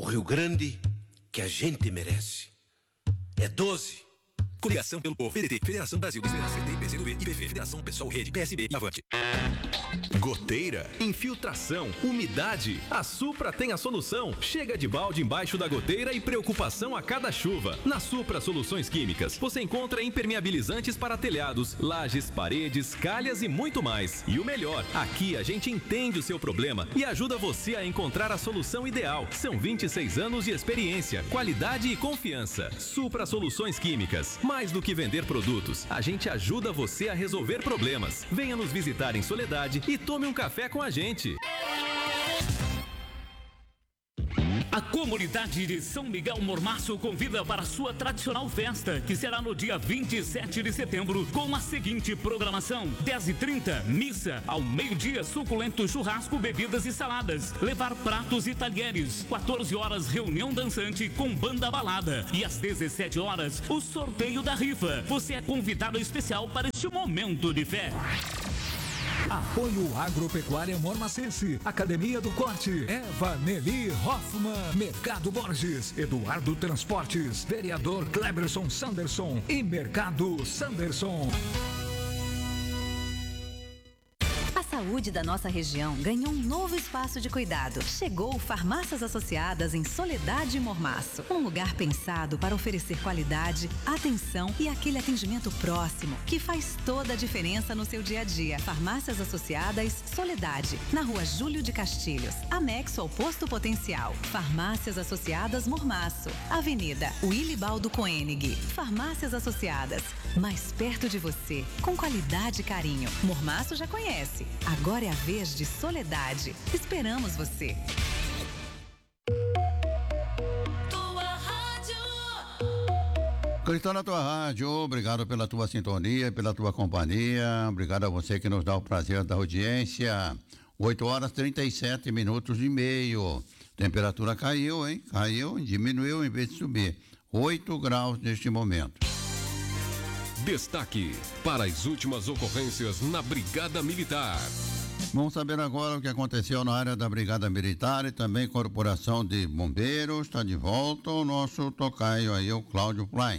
Rio Grande que a gente merece. É 12. Coligação pelo Povo, PDT, Federação Brasil de Esperança, PT, PCdoB, IPV, Federação Pessoal, Rede, PSB e Avante. Goteira, infiltração, umidade. A Supra tem a solução. Chega de balde embaixo da goteira e preocupação a cada chuva. Na Supra Soluções Químicas, você encontra impermeabilizantes para telhados, lajes, paredes, calhas e muito mais. E o melhor, aqui a gente entende o seu problema e ajuda você a encontrar a solução ideal. São 26 anos de experiência, qualidade e confiança. Supra Soluções Químicas. Mais do que vender produtos, a gente ajuda você a resolver problemas. Venha nos visitar em Soledade e tome um café com a gente. A comunidade de São Miguel Mormaço convida para a sua tradicional festa, que será no dia 27 de setembro, com a seguinte programação: 10h30, missa, ao meio-dia, suculento churrasco, bebidas e saladas, levar pratos e talheres, 14 horas, reunião dançante com banda balada, e às 17 horas, o sorteio da rifa. Você é convidado especial para este momento de fé. Apoio Agropecuária Mormacense, Academia do Corte, Eva Nelly Hoffman, Mercado Borges, Eduardo Transportes, Vereador Cleberson Sanderson e Mercado Sanderson. A saúde da nossa região ganhou um novo espaço de cuidado. Chegou Farmácias Associadas em Soledade e Mormaço. Um lugar pensado para oferecer qualidade, atenção e aquele atendimento próximo que faz toda a diferença no seu dia a dia. Farmácias Associadas Soledade, na Rua Júlio de Castilhos, anexo ao Posto Potencial. Farmácias Associadas Mormaço, Avenida Wilibaldo Koenig. Farmácias Associadas, mais perto de você, com qualidade e carinho. Mormaço já conhece. Agora é a vez de Soledade. Esperamos você. Cristão na tua rádio, obrigado pela tua sintonia, pela tua companhia. Obrigado a você que nos dá o prazer da audiência. 8h37 e meio. Temperatura caiu, hein? Caiu, diminuiu em vez de subir. 8 graus neste momento. Destaque para as últimas ocorrências na Brigada Militar. Vamos saber agora o que aconteceu na área da Brigada Militar e também Corporação de Bombeiros. Está de volta o nosso tocaio aí, o Cláudio Plain.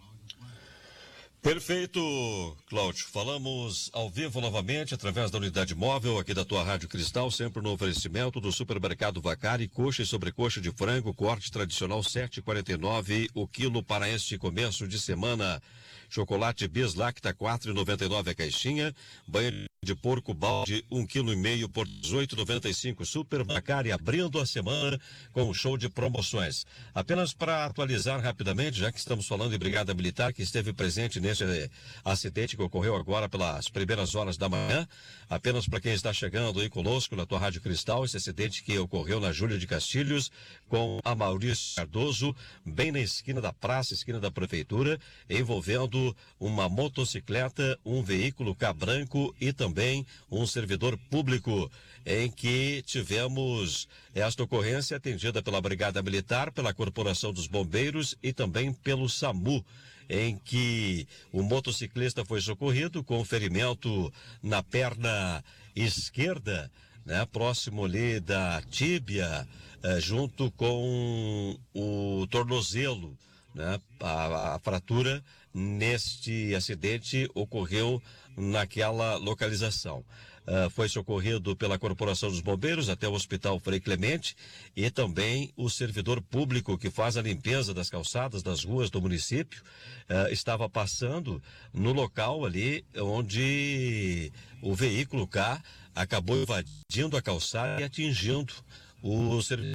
Perfeito, Cláudio. Falamos ao vivo novamente através da unidade móvel aqui da tua Rádio Cristal, sempre no oferecimento do Supermercado Vacari, coxa e sobrecoxa de frango, corte tradicional 7,49 o quilo para este começo de semana. Chocolate Bis Lacta 4,99 a caixinha. Banho de porco balde 1,5 kg por 18,95. Super Vacari abrindo a semana com um show de promoções. Apenas para atualizar rapidamente, já que estamos falando de Brigada Militar, que esteve presente nesse acidente que ocorreu agora pelas primeiras horas da manhã, apenas para quem está chegando aí conosco na tua Rádio Cristal, esse acidente que ocorreu na Júlia de Castilhos com a Maurício Cardoso, bem na esquina da praça, esquina da prefeitura, envolvendo uma motocicleta, um veículo K branco e também um servidor público, em que tivemos esta ocorrência atendida pela Brigada Militar, pela Corporação dos Bombeiros e também pelo SAMU, em que o motociclista foi socorrido com ferimento na perna esquerda, né, próximo ali da tíbia, junto com o tornozelo, né? A fratura neste acidente ocorreu naquela localização. Foi socorrido pela Corporação dos Bombeiros até o Hospital Frei Clemente e também o servidor público que faz a limpeza das calçadas das ruas do município estava passando no local ali onde o veículo K acabou invadindo a calçada e atingindo o servidor.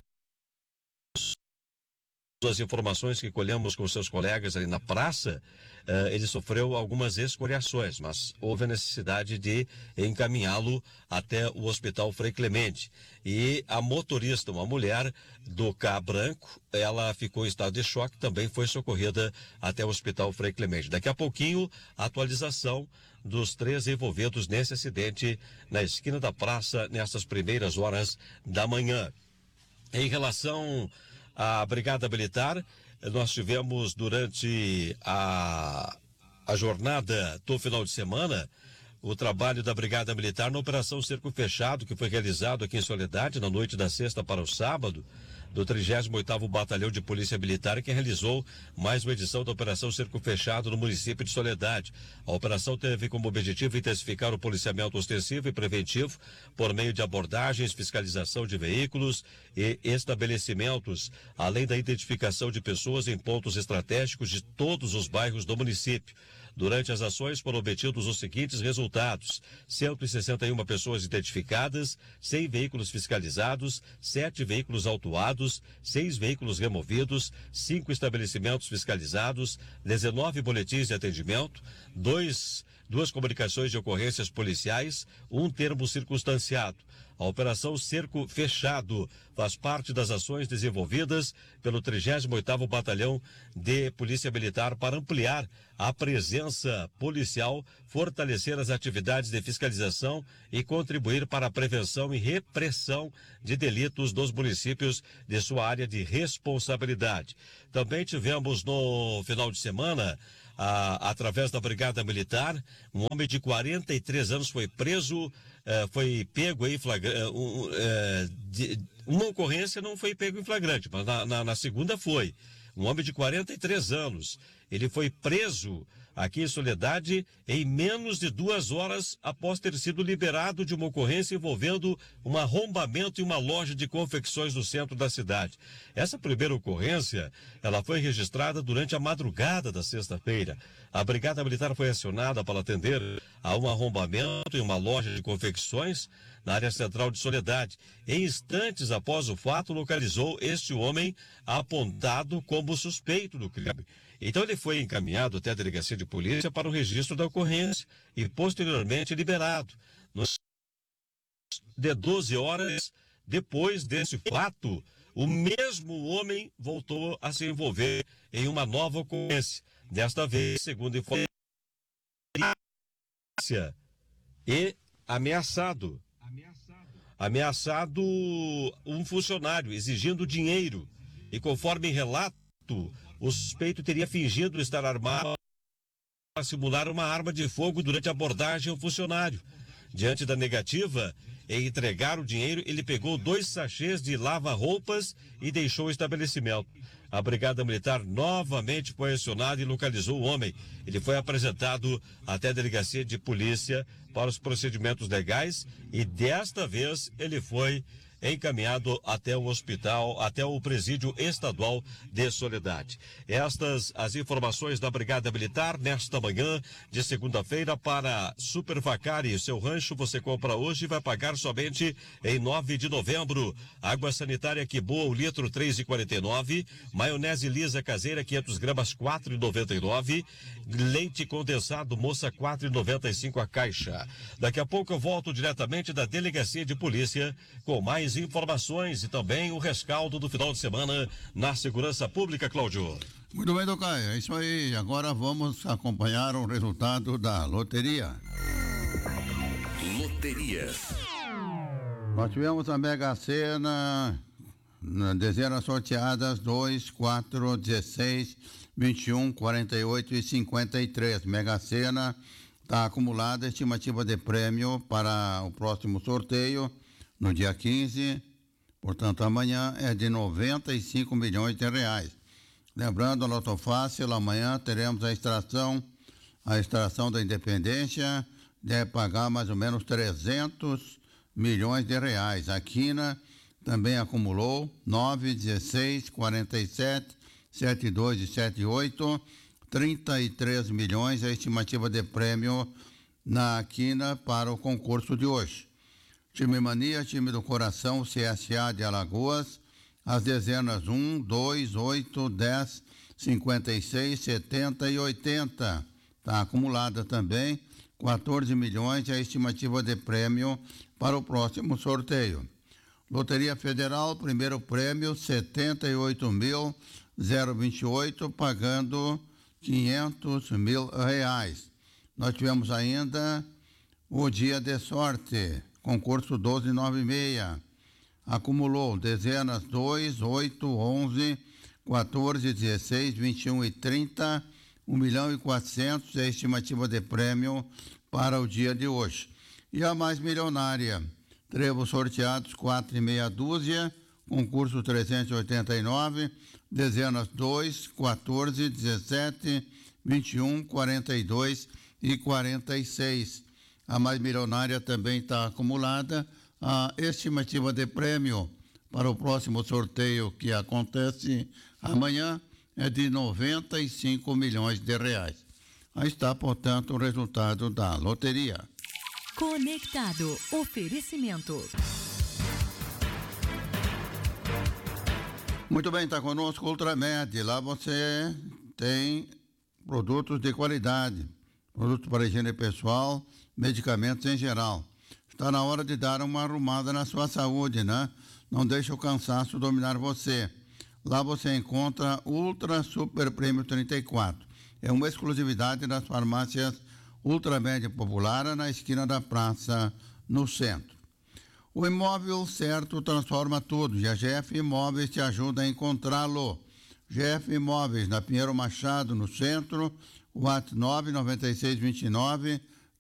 As informações que colhemos com seus colegas ali na praça, ele sofreu algumas escoriações, mas houve a necessidade de encaminhá-lo até o Hospital Frei Clemente. E a motorista, uma mulher do K branco, ela ficou em estado de choque, também foi socorrida até o Hospital Frei Clemente. Daqui a pouquinho, a atualização dos 3 envolvidos nesse acidente na esquina da praça, nessas primeiras horas da manhã. Em relação à Brigada Militar, nós tivemos durante a jornada do final de semana o trabalho da Brigada Militar na Operação Cerco Fechado, que foi realizado aqui em Soledade na noite da sexta para o sábado, do 38º Batalhão de Polícia Militar, que realizou mais uma edição da Operação Cerco Fechado no município de Soledade. A operação teve como objetivo intensificar o policiamento ostensivo e preventivo por meio de abordagens, fiscalização de veículos e estabelecimentos, além da identificação de pessoas em pontos estratégicos de todos os bairros do município. Durante as ações foram obtidos os seguintes resultados: 161 pessoas identificadas, 100 veículos fiscalizados, 7 veículos autuados, 6 veículos removidos, 5 estabelecimentos fiscalizados, 19 boletins de atendimento, 2 comunicações de ocorrências policiais, 1 termo circunstanciado. A Operação Cerco Fechado faz parte das ações desenvolvidas pelo 38º Batalhão de Polícia Militar para ampliar a presença policial, fortalecer as atividades de fiscalização e contribuir para a prevenção e repressão de delitos dos municípios de sua área de responsabilidade. Também tivemos no final de semana, através da Brigada Militar, um homem de 43 anos foi preso, foi pego em flagrante. Uma ocorrência não foi pego em flagrante, mas na segunda foi. Um homem de 43 anos. Ele foi preso aqui em Soledade em menos de 2 horas após ter sido liberado de uma ocorrência envolvendo um arrombamento em uma loja de confecções no centro da cidade. Essa primeira ocorrência, ela foi registrada durante a madrugada da sexta-feira. A Brigada Militar foi acionada para atender a um arrombamento em uma loja de confecções na área central de Soledade. Em instantes após o fato, localizou este homem apontado como suspeito do crime. Então ele foi encaminhado até a delegacia de polícia para o registro da ocorrência e posteriormente liberado. De 12 horas depois desse fato, o mesmo homem voltou a se envolver em uma nova ocorrência. Desta vez, segundo informação, e ameaçado um funcionário, exigindo dinheiro. E conforme relato, o suspeito teria fingido estar armado para simular uma arma de fogo durante a abordagem ao funcionário. Diante da negativa em entregar o dinheiro, ele pegou 2 sachês de lava-roupas e deixou o estabelecimento. A Brigada Militar novamente foi acionada e localizou o homem. Ele foi apresentado até a delegacia de polícia para os procedimentos legais e desta vez ele foi encaminhado até o hospital, até o presídio estadual de Soledade. Estas as informações da Brigada Militar nesta manhã de segunda-feira para Super Vacari. Seu rancho você compra hoje e vai pagar somente em 9 de novembro. Água sanitária que boa, o litro 3,49. Maionese lisa caseira 500 gramas 4,99. Leite condensado moça 4,95 a caixa. Daqui a pouco eu volto diretamente da delegacia de polícia com mais informações e também o rescaldo do final de semana na segurança pública, Cláudio. Muito bem, Tocaio, é isso aí. Agora vamos acompanhar o resultado da loteria. Loterias. Nós tivemos a Mega Sena, dezenas sorteadas 2, 4, 16, 21, 48 e 53. Mega Sena está acumulada, estimativa de prêmio para o próximo sorteio no dia 15, portanto amanhã é de 95 milhões de reais. Lembrando, a Loto Fácil, amanhã teremos a extração da Independência, deve pagar mais ou menos 300 milhões de reais. A Quina também acumulou 9, 16, 47, 72 e 78, 33 milhões a estimativa de prêmio na Quina para o concurso de hoje. Time Mania, time do coração, CSA de Alagoas, as dezenas 1, 2, 8, 10, 56, 70 e 80. Está acumulada também 14 milhões a estimativa de prêmio para o próximo sorteio. Loteria Federal, primeiro prêmio 78.028, pagando 500 mil reais. Nós tivemos ainda o dia de sorte, concurso 1296, acumulou dezenas 2, 8, 11, 14, 16, 21 e 30, 1 milhão e 400 é a estimativa de prêmio para o dia de hoje. E a mais milionária, trevos sorteados 4 e meia dúzia, concurso 389, dezenas 2, 14, 17, 21, 42 e 46. A mais milionária também está acumulada. A estimativa de prêmio para o próximo sorteio que acontece amanhã é de 95 milhões de reais. Aí está, portanto, o resultado da loteria. Conectado. Oferecimento. Muito bem, está conosco Ultramed. Lá você tem produtos de qualidade, produtos para higiene pessoal, medicamentos em geral. Está na hora de dar uma arrumada na sua saúde, né? Não deixe o cansaço dominar você. Lá você encontra Ultra Super Prêmio 34. É uma exclusividade das farmácias Ultramed Popular na esquina da praça, no centro. O imóvel certo transforma tudo e a GF Imóveis te ajuda a encontrá-lo. GF Imóveis, na Pinheiro Machado, no centro, WhatsApp 99629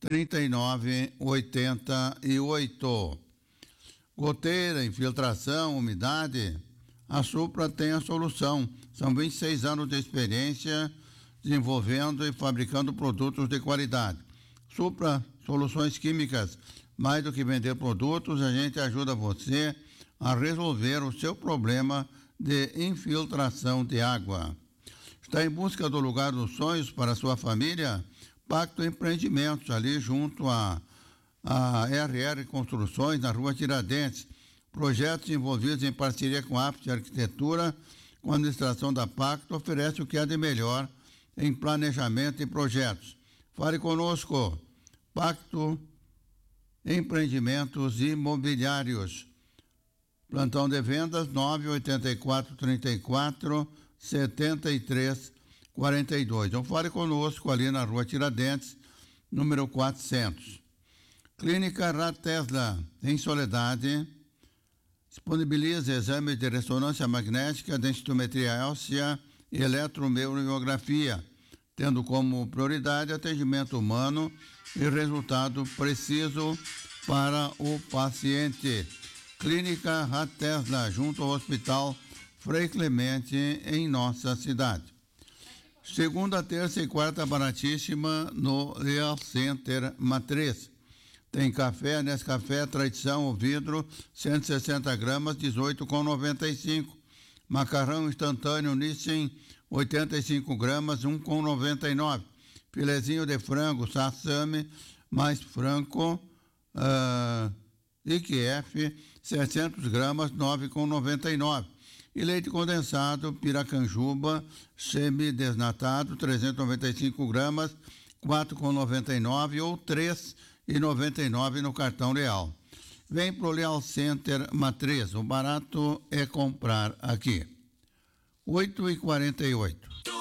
3988. Goteira, infiltração, umidade, a Supra tem a solução. São 26 anos de experiência desenvolvendo e fabricando produtos de qualidade. Supra Soluções Químicas. Mais do que vender produtos, a gente ajuda você a resolver o seu problema de infiltração de água. Está em busca do lugar dos sonhos para a sua família? Pacto Empreendimentos, ali junto a RR Construções, na Rua Tiradentes. Projetos envolvidos em parceria com a Apte Arquitetura, com a administração da Pacto, oferece o que há de melhor em planejamento e projetos. Fale conosco. Pacto Empreendimentos Imobiliários. Plantão de vendas 984-34-73-42. Então fale conosco ali na Rua Tiradentes, número 400. Clínica Ratesla, em Soledade, disponibiliza exames de ressonância magnética, densitometria óssea e eletromiografia, tendo como prioridade atendimento humano e resultado preciso para o paciente. Clínica Ratesla, junto ao Hospital Frei Clemente, em nossa cidade. Segunda, terça e quarta baratíssima no Real Center Matriz. Tem café, Nescafé, tradição, o vidro, 160 gramas, 18,95. Macarrão instantâneo Nissin, 85 gramas, 1,99. Filezinho de frango, Sassami, mais franco, IQF, 700 gramas, 9,99. E leite condensado, Piracanjuba, semidesnatado, 395 gramas, 4,99 ou 3,99 no cartão Leal. Vem pro Leal Center Matriz, o barato é comprar aqui. 8h48.